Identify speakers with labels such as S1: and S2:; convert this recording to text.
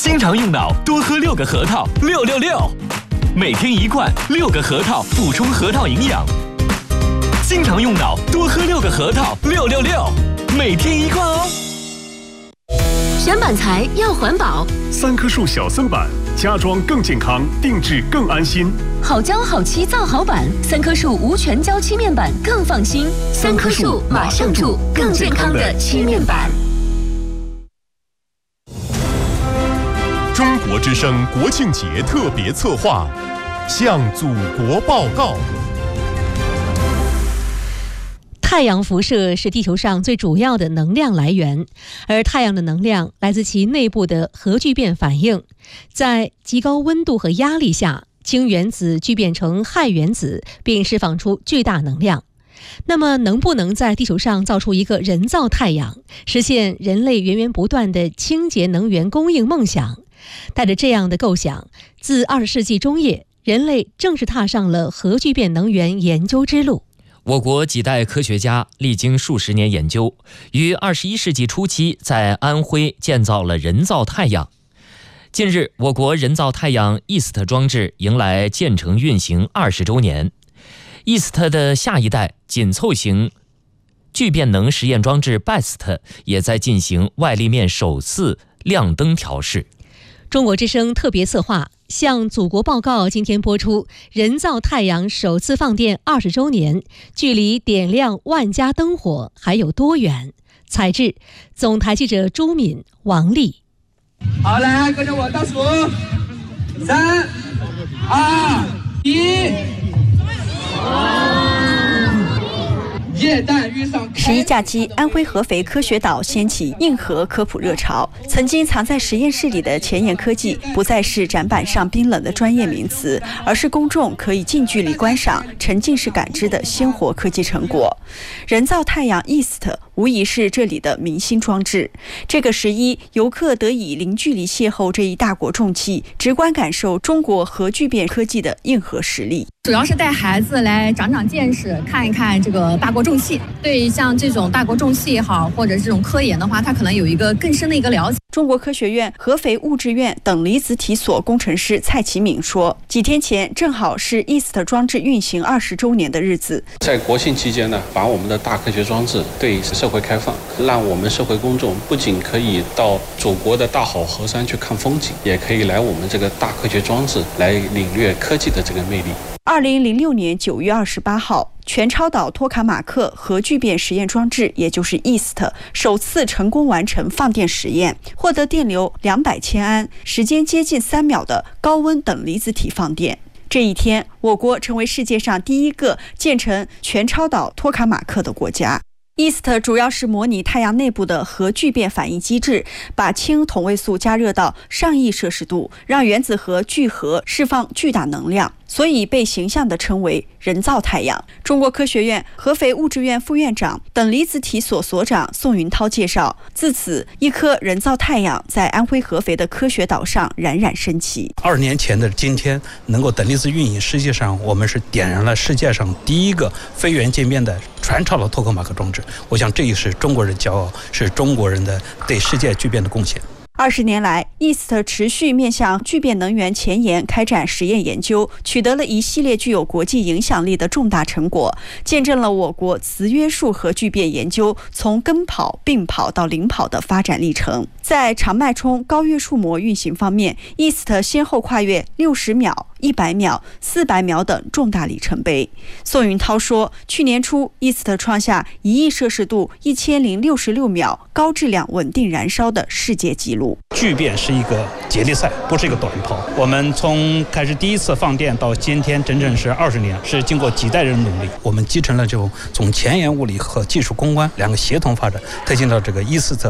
S1: 经常用脑，多喝6个核桃，666。每天1罐，6个核桃补充核桃营养。经常用脑，多喝6个核桃，666。每天1罐哦。
S2: 选板材要环保
S3: ，3棵树小森板，家装更健康，定制更安心。
S2: 好胶好漆造好板，3棵树无全胶漆面板更放心。3棵树马上住更健康的漆面板。
S3: 中国之声国庆节特别策划，向祖国报告。
S4: 太阳辐射是地球上最主要的能量来源，而太阳的能量来自其内部的核聚变反应。在极高温度和压力下，氢原子聚变成氦原子，并释放出巨大能量。那么能不能在地球上造出一个人造太阳，实现人类源源不断的清洁能源供应梦想？带着这样的构想，自20世纪中叶，人类正式踏上了核聚变能源研究之路。
S5: 我国几代科学家历经数十年研究，于21世纪初期在安徽建造了人造太阳。近日，我国人造太阳 EAST 装置迎来建成运行20周年。EAST 的下一代紧凑型聚变能实验装置 BEST 也在进行外立面首次亮灯调试。
S4: 中国之声特别策划向祖国报告今天播出人造太阳首次放电20周年，距离点亮万家灯火还有多远？采制总台记者朱敏、王丽。
S6: 好，来跟着我倒数，3、2、1。
S7: 11假期，安徽合肥科学岛掀起硬核科普热潮。曾经藏在实验室里的前沿科技，不再是展板上冰冷的专业名词，而是公众可以近距离观赏、沉浸式感知的鲜活科技成果。人造太阳 EAST 无疑是这里的明星装置。这个11，游客得以零距离邂逅这一大国重器，直观感受中国核聚变科技的硬核实力。
S8: 主要是带孩子来长长见识，看一看这个大国重器。对像这种大国重器也好，或者这种科研的话，它可能有一个更深的一个了解。
S7: 中国科学院合肥物质院等离子体所工程师蔡启敏说，几天前正好是 EAST 装置运行20周年的日子。
S9: 在国庆期间呢，把我们的大科学装置对社会开放，让我们社会公众不仅可以到祖国的大好河山去看风景，也可以来我们这个大科学装置来领略科技的这个魅力。
S7: 2006年9月28号，全超岛托卡马克核聚变实验装置，也就是 EAST 首次成功完成放电实验，获得电流200千安，时间接近3秒的高温等离子体放电。这一天，我国成为世界上第一个建成全超岛托卡马克的国家。EAST 主要是模拟太阳内部的核聚变反应机制，把氢同位素加热到上亿摄氏度，让原子核聚合释放巨大能量，所以被形象地称为人造太阳。中国科学院合肥物质院副院长、等离子体所所长宋云涛介绍，自此一颗人造太阳在安徽合肥的科学岛上冉冉升起。
S10: 2年前的今天能够等离子运行，实际上我们是点燃了世界上第一个非源渐变的全超岛托克马克装置。我想这也是中国人骄傲，是中国人的对世界巨变的贡献。
S7: 20年来 ，EAST 持续面向聚变能源前沿开展实验研究，取得了一系列具有国际影响力的重大成果，见证了我国磁约束核聚变研究从跟跑、并跑到领跑的发展历程。在长脉冲高约束膜运行方面 ，EAST 先后跨越60秒、100秒、400秒等重大里程碑。宋云涛说，去年初 EAST 创下1亿摄氏度1066秒高质量稳定燃烧的世界纪录。
S10: 聚变是一个接力赛，不是一个短跑。我们从开始第一次放电到今天整整是20年，是经过几代人努力。我们集成了就从前沿物理和技术攻关两个协同发展，推进到这个EAST